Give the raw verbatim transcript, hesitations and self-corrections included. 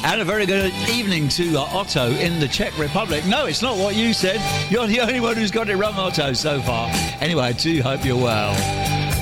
And a very good evening to uh, Otto in the Czech Republic. No, it's not what you said. You're the only one who's got it wrong, Otto, so far. Anyway, I do hope you're well.